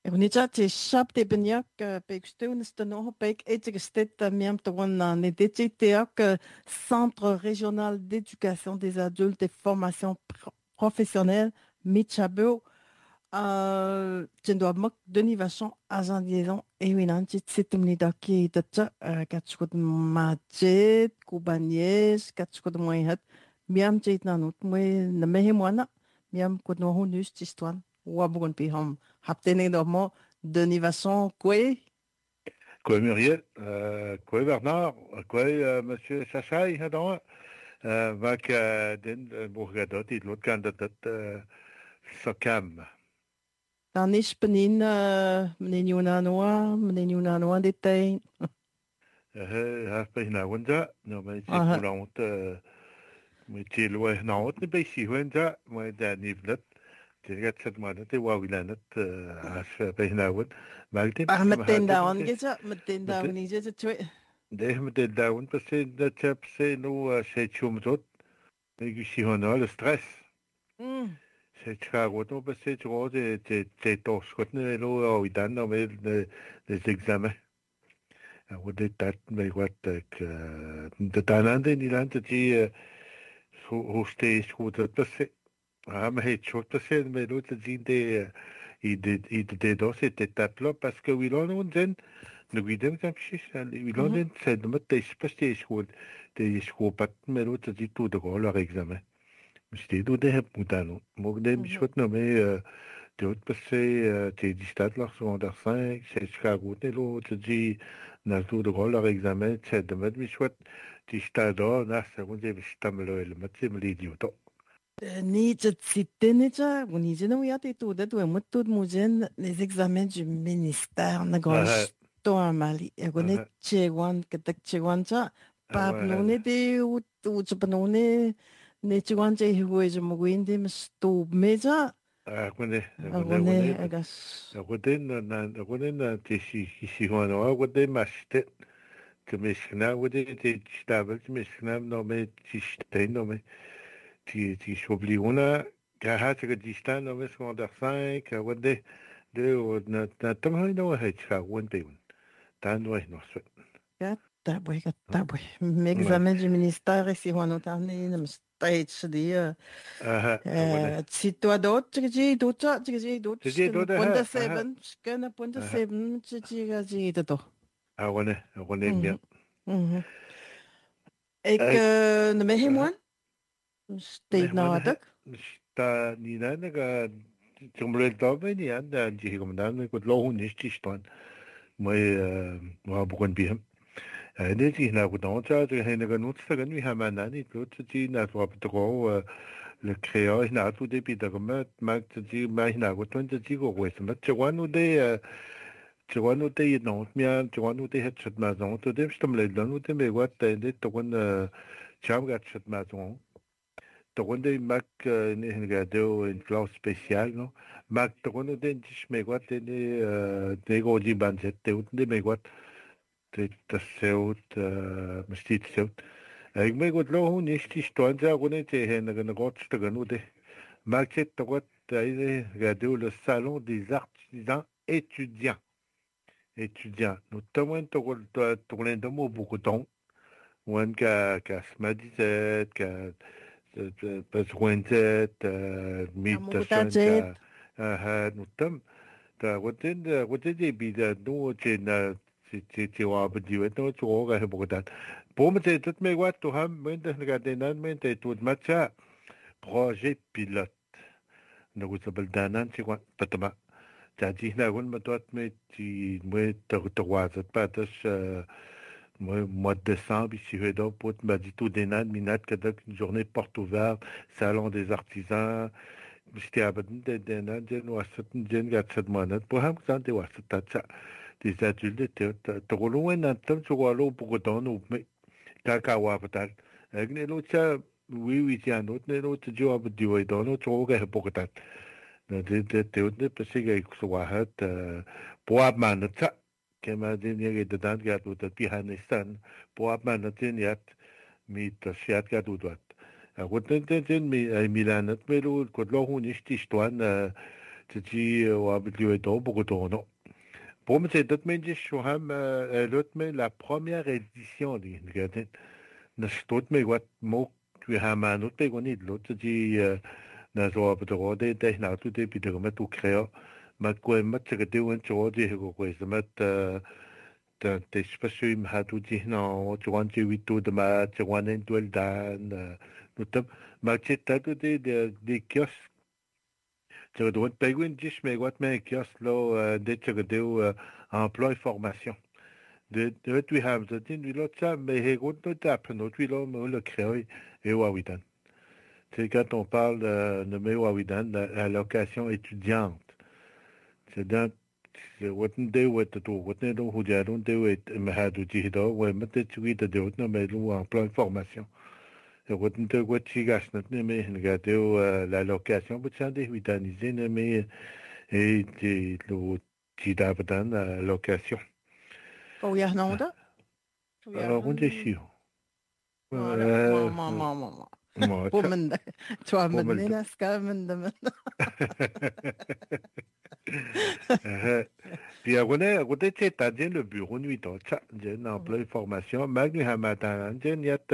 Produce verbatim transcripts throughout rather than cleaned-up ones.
Ronita te shap te benyak pek steun steno pek etik stet miam towan na nedeti teak Centre régional d'éducation des adultes et formation pro- professionnelle Michabo euh tendo mak deni vachon agent liaison et winanti tsitumni daki tatcha katchkot majet kubanies katchkot moihat miam tit nanut moi na mehimwana miam kod no hunus tistwan wabugon pi hom haptene do mo deni vachon kwe Quoi Muriel, euh, quoi Bernard, quoi euh, Monsieur Chachai, hadon, euh, vac euh, den euh, bourgadot, et l'autre candidat euh, Sokam. tanish penin menin yunanoa menin yunanoa detay Euh, half by now and that, no, mais c'est ah pour la honte, euh, mais c'est loin, non, on ne peut si loin that, moi, d'un nivlet, c'est gâte cette moine, t'es wa wilanet, euh, half by now, mais t'es ah comme metten hadem, down geta metten mais down ni geta tue ده مدل داون بس ده تشاب سي نو شي تشومتوت يجي شي هنا الستريس hmm c'est Chicago, parce que tu vois, c'est ton scrutin, là, au Idan, mais les examens. Ou des dates, mais quoi, que, de Tanande, ni l'an, tu dis, où j'étais, je crois, parce que, ah, mais je trouve que mais l'autre dit, des, il de, il de, dans cette étape-là, parce que, oui, là, on dit, le guidem, comme je sais, oui, là, on mhm dit, c'est de mettre, je sais pas si je crois, je crois pas, mais l'autre dit tout de gros, leur examen. مش تقدروا دهب متانو مو ده مش mhm كتنا مي تقول بس تي دي ستات لخ سكوندر خمسة سي شكاغو تلو تجي نالتو دغول لغ اكزامان تسد مد مش وات تي ستادو ناس سكون جي مش تملو المتسي مليديو تو ni jet sitten ja ni je no ya te tout de tout mo tout mo gen les examens du ministère na gosh اها to amali e gone اها che wan ke tak che wan cha pa اوا no ne هذا de u tu cha pa no ne ne che wan che hu e mo gwinde me sto me ja أكون a أكون gone أكون agas أكون أكون تشي تشي هو أكون ماشت كمشكنا ودي تشتغل كمشكنا نومي تشتين نومي ti, ti scopriuna che ha che di stanno messo da sai che vede de na na tam hai no hai cha wen pe un tan no no so Gatabwe, gatabwe. Examen du ministère ici, on a terminé le stage de aha wana si toi d'autres, tu dis d'autres, tu dis d'autres, ti je di do connais da point ha de aha seven, je connais point de aha seven, tu dis que j'ai de tout. awana awana bien Mhm, mhm. Et ai que, ne me aha moi, je me t'ai dit wana non, ha sta ni na na ga chumre to be ni an da ji ko dan ko lo hu ni sti stan mai ma bu kon bi ne ji na ko don cha de he na ga nut sa ga ni ha ma na ni to ji na so pa to le créa hina tout début de remet mag te di ma hina go ton te di go wes met te wanu de te wanu de no mia te wanu de het chat ma zon to dem stem le dan te me wat te de to gon cham gat chat ma zon to gon de mag ne hin ga de in classe spécial no mag to gon de dis me wat de de go di ban jet te ut de me wat te te seut mestit seut ik me gut lo hu nicht die Steuern ohne te hen na got te gnu de Maquette droite regardez le salon des artisans étudiants. Étudiants. Nous sommes tourné de mots beaucoup de temps. On a smadizet, besoin de Amukuta méditation, jet, nous sommes. Wotin wotin des bidas nous trên ci ci wa bdi wet no cho ga beaucoup de pour me tout me wat to ham men de regarder nan men te tout matcha projet pilote. نقول بلدانان تي وان بتما تاجي هنا وين ما توت مي تي مي تغ تغوازت باتش mois de décembre, ici, pour m'a dit tout des nan, minat, kadak, une journée porte ouverte, salon des artisans, j'étais à Baden, des des nan, des noisset, des gatset manat, pour ham, ça, des wasset, tatcha, des adultes, des te roulouen, nan, tam, tu roulouen, pour autant, ou, mais, kakawa, patal, avec les autres, oui, oui, tiens, l'autre, les autres, tu vas, du way, dans l'autre, tu roulouen, pour autant. ده ده تودني بس يجي واحد بواب ما نتا كما دين يجي دان قاعد وتبي هانستان بواب ما نتين يات مي تشيات قاعد ودوات قلت انت تين مي ميلانت ميلو قلت له هو نشتي شتوان تجي وابدلو يدو بقدونو بوم تدت من جيش شو هم لوت من la première édition دي نقدر نشتوت من وقت مو في همانوت بيقوني لوت تجي نازوا بدرو ده ده ناتو ده بيدرو ما تو كريو ما كوي ما تقدر وين تودي هو كويس ما ت ت تسبسوي ما هاتو جي هنا جوان جي ويتو دما جوان دول دان نوتم ما تشتاتو دي دي كيوس Tu dois te payer une dish, mais what mais kiosque là, dès que tu as emploi et formation. De de tu as besoin de l'autre ça, mais il y a d'autres étapes, notre oui là, mais le créer et wawidan. C'est quand on parle de mais wawidan, la location étudiante. C'est dans c'est what ne what to what ne do hujarun de what mais hadu jido, ouais mais tu oui de d'autres mais le emploi et formation. What ne what tu gastes ne mais regarder la location, but ça des huitanisé ne mais et le tu dois dans la location. Oh, ja, nou dat. Alors, on est sûr. Mama, mama, mama. På men det. Tror men det är ska men det men. Puis on est on est c'est à dire le bureau nuit donc ça j'ai un emploi de formation magnu hamatan j'ai niet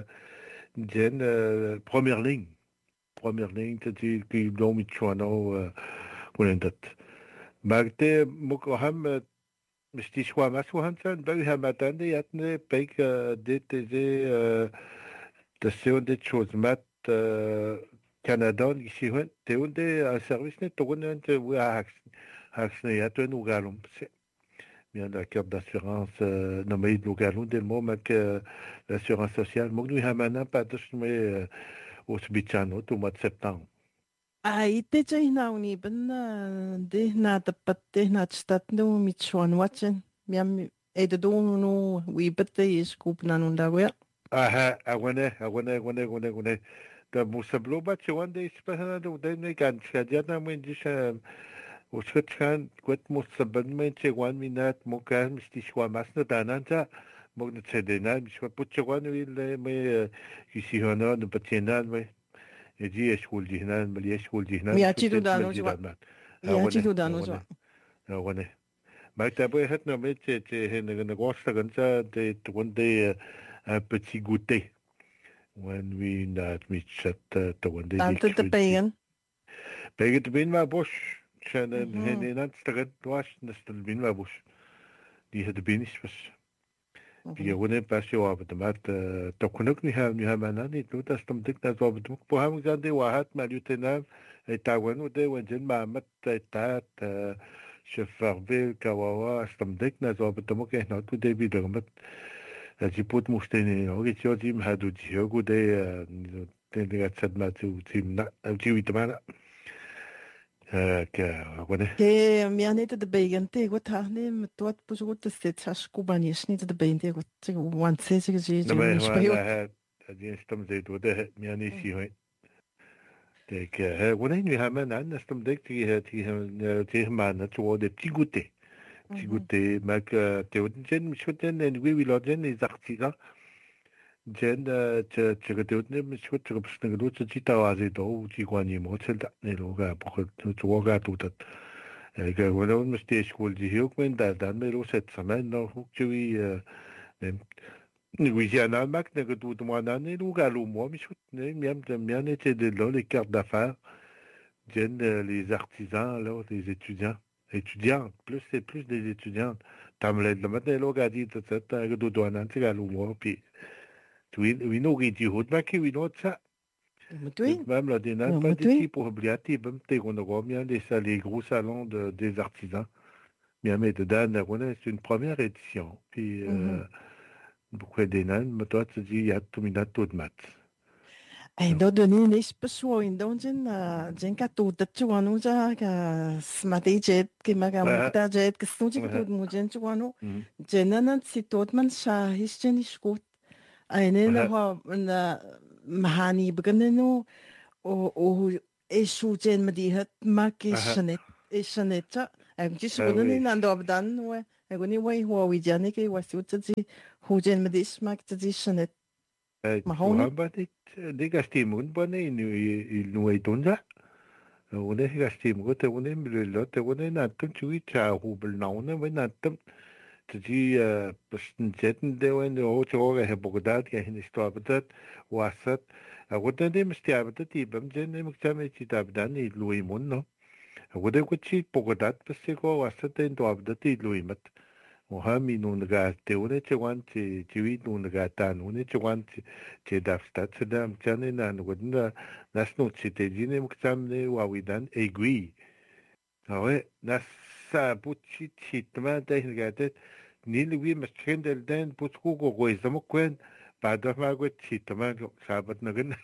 j'ai première ligne première ligne tu qui dont mi choano kunendat magte mukoham مشتي شوا ما شو هنسان بقى همتان دي يتني بيك دي تجي تسيون دي تشوزمات كندا يشيهن تيون دي سيرفيس ني تقول انت ويا هاكس هاكس ني يتون وقالهم bien la carte d'assurance non mais nous galons des mots mais que l'assurance sociale moi nous hamana pas de mais au sbichano tout mois de septembre. Ai te chai nau ni ben de na te patte na stat no mi chuan watchen miam e de do no we patte is kup na no da we aha agone agone agone agone agone da musablo ba chuan de spahana do de ne kan chadia na men disha o chan kwet musabban men che wan minat mo kan misti shwa masna dananta mo ne tsedena mi shwa put chuan wi le me kisi hona de patiena me يجي يشغل جهنان ملي يشغل جهنان يأتي دانو جوا يأتي دانو جوا أوانه ما تبغى هتنا ميت تي هن نقاش تغنسا تي تكون تي un petit goûter when we not meet chat تكون تي أنت تبين بيجي تبين ما بوش عشان هن نان تستغد واش نستلبين ما بوش دي هتبينش بس بيقولون بس هو بدمات تكونك نها نها مناني لو تستمدك نزوا بدمك بهم جاندي واحد مليوتنا يتعاون وده وجن مع مت تات شفربي كواوا استمدك نزوا بدمك هنا وده بيدرمت جيبوت مشتني هو يجوا جيم هادو جيو وده تنقل تسمع تيم نا تيوي تمانا Ke miane te de begante go tahne mtwat pusu te setsash kubanish ni te de begante go te wan se se je je ما هو هذه استمدت وده يعني شيء تك ونحن هم عندنا استمدت تي تي تي معنا تو ده petit goûter petit goûter ماك تودن مش ودن نقول ولادن يزقتيلا جن تجدودن مش ود تقبش نقولوا تجي توازي دو تيقاني مو تلدا نلوغا بخل توغا توتت ولو مستيش كل جيوك من دا دان ميرو ست سمان نو جوي Louisiana, Mac, Nagadou, Moanani, Lougalou, moi, Michout, Miam, Miam, était de là, les cartes d'affaires, viennent les artisans, là, les étudiants, étudiantes, plus c'est plus des étudiantes. Tamlet, le matin, là, gadi, tout ça, Nagadou, Douanan, Tigalou, moi, puis, tu oui, nous, Ridi, Houdma, qui, oui, non, ça. Même la dénate, pas des types pour oublier, même, t'es, on a bien les gros salons de, des artisans. Miam, et de Dan, c'est une première édition. Puis, beaucoup d'énan, mais toi tu dis il y a tout minat tout de mat. Et donc donner les spéciaux donc jen jen ka tout de tu anu ja ka smati jet ki ma ka muta jet ki stu ji tout mu jen tu anu jenan si tot man sha hisjen is gut eine na ha na mahani beginnenu o o esu jen medi het mak is net is net en just wonen in and of dan we Egoni way ho wi jani ke wasu tsi hojen medis mak tsi shanet mahon ba dik dik asti mun bone in il nu e tonja on est resté moi te on est le lot te on est natum tu cha hubel nauna we natum tu dis bas jetten de wenn de hoge he bogdat ke hin stobatat wasat agodan de mstiabatat ibam jenne muktam chi tabdan i lui mun no agodan ko chi bogdat bas ko wasat de stobatat i lui mat وهامي نونغاتي ونيتي وانتي جويد نونغاتان ونيتي وانتي تي دافستات سدام تاني نان ودنا ناس نوتي تجيني مكتامني واويدان ايغوي هاوي ناس سابوتشي تشيتما تاين غاتت نيلوي مسكين دلدان بوتكو غوي زمكوين بعد ما قلت تشيتما سابت نغن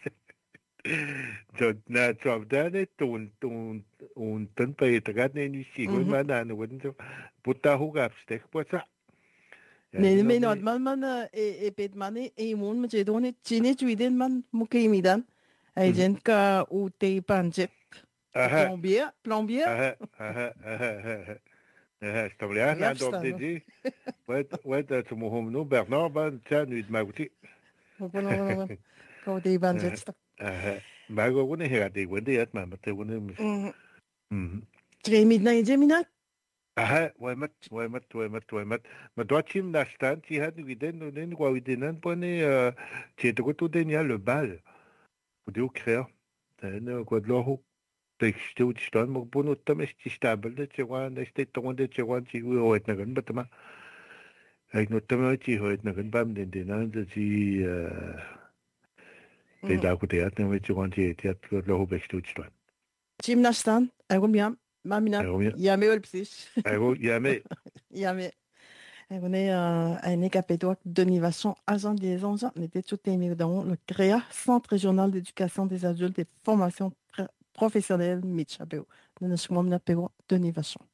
na chobdane tun tun un tan pe tagat ne ni si go ma na no wen puta hugap stek posa Nee, nee, normalman e e pet mane e mon me je done chine chuiden man mukimidan. Ai gen ka u te panjet. Plombier, plombier. Aha, aha, aha. Aha, stablia na do de di. Wet wet dat mo hom no Bernard ban tja nu ma guti. Bueno, bueno, bueno. Ko te panjet sta. Aha. Ma go wona hera de wende at ma te wona. Mhm. Tremi na jemina. Aha, ouais, mat, ouais, mat, ouais, mat, ouais, mat. Ma doit chim nastan, ti had widen, widen, quoi, widen, pone, euh, ti et roto denia le bal. Ou de créer. Ten, quoi de l'oro. Te chte ou tistan, mo bono tam est stabel de tiwan, est ton de tiwan, ti ou ou et nagan, batama. Avec notre tam ti ou et nagan, bam, den den, de ti, euh, te da côté, at, ne tiwan ti et, at, l'oro bexte ou tistan. Chim nastan, agomiam. Mamina, yame ol psis. Ago, yame. Yame. On est à un écapédoc d'innovation agent des enjeux. On était tout aimé dans le C R E A, Centre régional d'éducation des adultes et formation professionnelle Mitchabeo. Nous sommes d'innovation.